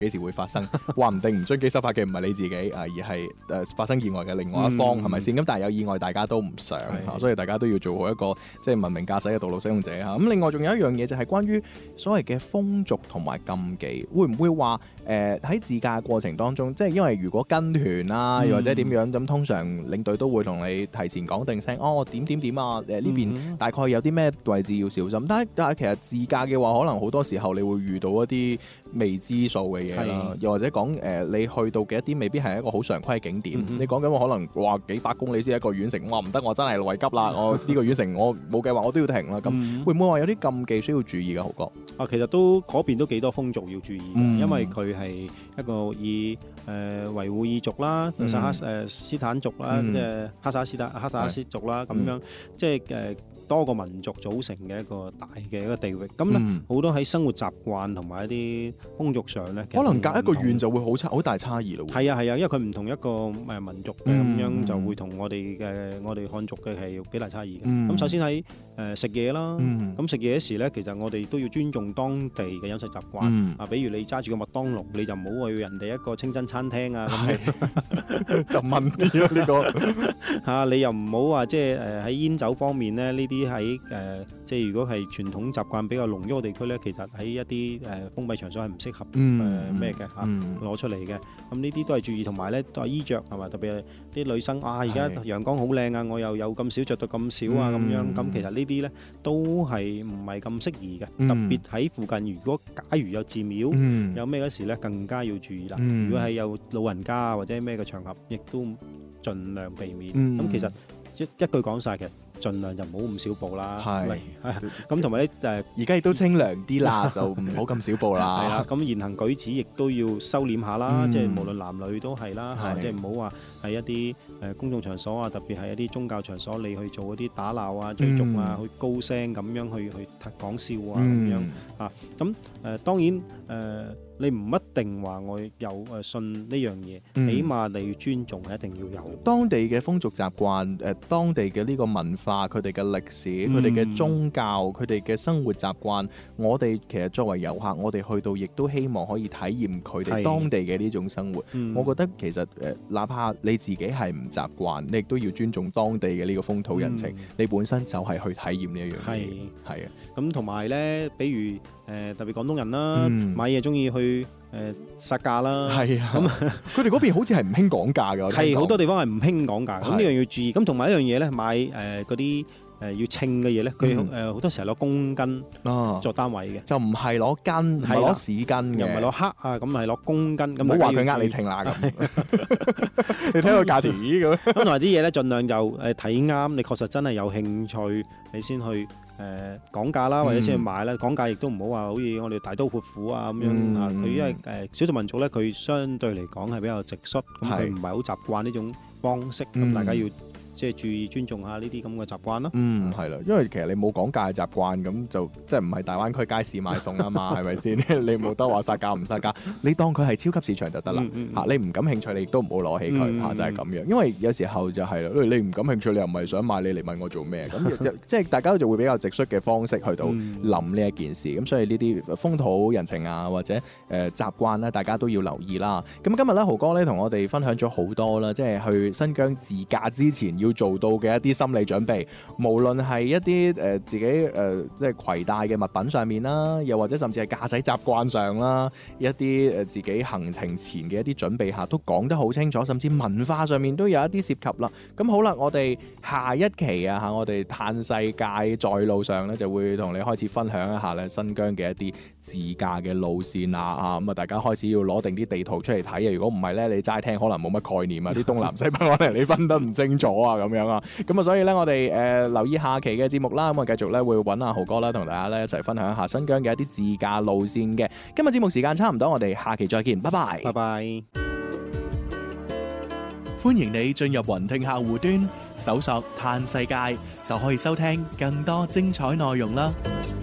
幾時會發生，話唔定唔遵紀守法嘅唔係你自己而係發生意外嘅另外一方，係咪先？咁但係有意外大家都唔想所以大家都要做好一個即係文明駕駛嘅道路使用者嚇。咁另外仲有一樣嘢就係關於所謂嘅風俗同埋禁忌，會唔會話喺自駕過程當中，即係因為如果跟團啦，又或者點樣咁，通常領隊都會同你提前講定聲，點啊，呢邊大概有啲咩位置要小心。但係其實自駕嘅話，可能好多時候你會遇到一啲未知數嘅嘢啦，又或者講你去到嘅一啲未必係一個好常規嘅景點，你講緊可能話幾百公里先一個縣城，唔得，我真係為急啦，我呢個縣城我冇計劃，我都要停啦。咁會唔會話有啲禁忌需要注意嘅？豪哥其實嗰邊都幾多風俗要注意嘅，因為佢係一個以維吾爾族啦、薩克斯坦族啦、即係哈薩克斯族啦咁樣，即係多個民族組成嘅一個大嘅一個地域。咁好多喺生活習慣同埋一啲風俗上咧， 可能隔一個縣就會好大差異咯。 係啊，因為佢唔同一個民族嘅咁樣，就會同我哋漢族嘅係有幾大差異嘅。咁首先喺食嘢啦，咁食嘢嗰時咧，其實我哋都要尊重當地嘅飲食習慣。比如你揸住個麥當勞，你就唔好去人哋一個清真餐廳啊咁樣， 就問啲咯呢個你又唔好話即係喺煙酒方面咧，呢啲喺即係如果係傳統習慣比較濃郁嘅地區咧，其實喺一啲封閉場所係唔適合咩嘅攞出嚟嘅。咁呢啲都係注意，同埋咧都係衣着係嘛，特別係啲女生而家陽光好靚啊，我又有咁少着到咁少啊咁樣。咁其實呢啲咧都係唔係咁適宜嘅，特別喺附近。如果假如有寺廟有咩嗰時咧，更加要注意啦。如果係有老人家啊或者咩嘅場合，亦都盡量避免。咁其實一句講晒，其實盡量就唔好咁少步啦。咁同埋咧而家亦都清涼啲啦，就唔好咁少步啦。 係啦，咁言行舉止亦都要收斂下啦，即係無論男女都係啦，即係唔好話喺一啲公眾場所啊，特別係一啲宗教場所，你去做嗰啲打鬧啊、追逐啊、去高聲咁樣去講笑啊咁樣啊。咁當然你唔一定話我有信呢樣嘢，起碼你要尊重係一定要有當地嘅風俗習慣，當地嘅呢個文化，佢哋嘅歷史，佢哋嘅宗教，佢哋嘅生活習慣。我哋其實作為遊客，我哋去到亦都希望可以體驗佢哋當地嘅呢種生活。我覺得其實哪怕你自己係唔習慣，你亦都要尊重當地嘅呢個風土人情。你本身就係去體驗呢一樣嘢。係啊， 咁同埋咧，比如特別廣東人啦，買嘢中意去殺價啦。係啊，咁佢哋嗰邊好似係唔興講價㗎。 係好多地方係唔興講價，咁呢樣要注意。咁同埋一樣嘢咧，買嗰啲要稱嘅嘢咧，佢好多時候攞公斤作單位嘅， 就唔係攞斤，唔係攞市斤， 又唔係攞克啊，咁係攞公斤。咁唔好話佢呃你稱啦咁。你睇個價錢咁。 咁同埋啲嘢咧，盡量就睇啱，你確實真係有興趣，你先去講價啦，或者先去買啦。講價亦都唔好話好似我哋大刀闊斧啊咁樣啊。佢因為少數民族咧，佢相對嚟講係比較直率，咁佢唔係好習慣呢種方式，咁大家要即係注意尊重下呢啲咁嘅習慣咯。 係啦，因為其實你冇講價嘅習慣，咁就即係唔係大灣區街市買餸啊嘛，係咪先？你冇得話殺價唔殺價，你當佢係超級市場就得啦。你唔感興趣，你亦都唔好攞起佢就係咁樣。因為有時候就係啦，你唔感興趣，你又唔係想買，你嚟問我做咩？咁即係大家就會比較直率嘅方式去到諗呢一件事。咁所以呢啲風土人情啊，或者習慣咧，大家都要留意啦。咁今日咧，豪哥咧同我哋分享咗好多啦，即係去新疆自駕之前要做到嘅一啲心理準備，無論係一啲自己即係攜帶嘅物品上面啦，又或者甚至係駕駛習慣上啦，一啲自己行程前嘅一啲準備下都講得好清楚，甚至文化上面都有一啲涉及啦。咁好啦，我哋下一期啊我哋嘆世界在路上咧就會同你開始分享一下咧新疆嘅一啲自駕嘅路線啊咁啊，大家開始要攞定啲地圖出嚟睇啊！如果唔係咧，你齋聽可能冇乜概念啊，啲東南西北可能你分得唔清楚啊咁樣啊，咁啊所以咧我哋留意下期嘅節目啦，咁啊繼續咧會揾阿豪哥啦，同大家咧一齊分享一下新疆嘅一啲自駕路線嘅。今日節目時間差唔多，我哋下期再見，拜拜， 拜拜。 歡迎你進入雲聽客戶端，搜索嘆世界就可以收聽更多精彩內容啦。